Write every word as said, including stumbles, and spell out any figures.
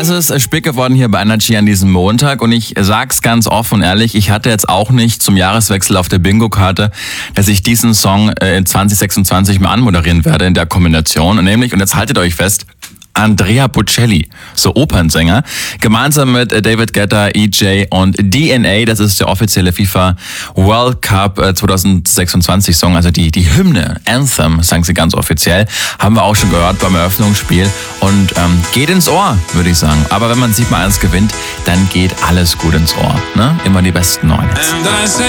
Es ist spät geworden hier bei Energy an diesem Montag und ich sag's ganz offen und ehrlich, ich hatte jetzt auch nicht zum Jahreswechsel auf der Bingo-Karte, dass ich diesen Song in zwanzig sechsundzwanzig mal anmoderieren werde in der Kombination. Und nämlich, und jetzt haltet euch fest, Andrea Bocelli, so Opernsänger, gemeinsam mit David Guetta, E J und D N A, das ist der offizielle FIFA World Cup zwanzig sechsundzwanzig Song, also die die Hymne, Anthem, sagen sie ganz offiziell, haben wir auch schon gehört beim Eröffnungsspiel und ähm, geht ins Ohr, würde ich sagen. Aber wenn man siebenmal eins gewinnt, dann geht alles gut ins Ohr, ne? Immer die besten neun.